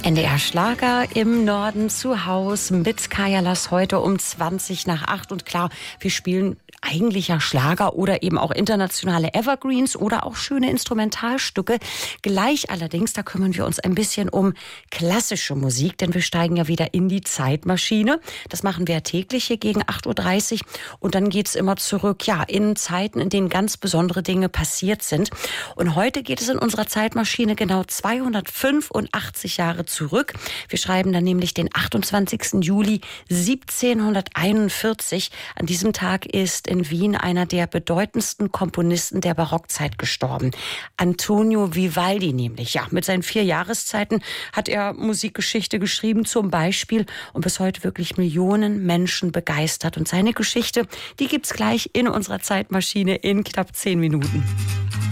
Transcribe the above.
NDR Schlager im Norden zu Haus mit Kaya Lass heute um 20:20. Und klar, wir spielen eigentlich ja Schlager oder eben auch internationale Evergreens oder auch schöne Instrumentalstücke. Gleich allerdings, da kümmern wir uns ein bisschen um klassische Musik, denn wir steigen ja wieder in die Zeitmaschine. Das machen wir täglich hier gegen 8:30 Uhr und dann geht's immer zurück, ja, in Zeiten, in denen ganz besondere Dinge passiert sind. Und heute geht es in unserer Zeitmaschine genau 285 Jahre zurück. Wir schreiben dann nämlich den 28. Juli 1741. An diesem Tag ist in Wien einer der bedeutendsten Komponisten der Barockzeit gestorben. Antonio Vivaldi nämlich. Ja, mit seinen 4 Jahreszeiten hat er Musikgeschichte geschrieben zum Beispiel und bis heute wirklich Millionen Menschen begeistert. Und seine Geschichte, die gibt's gleich in unserer Zeitmaschine in knapp 10 Minuten.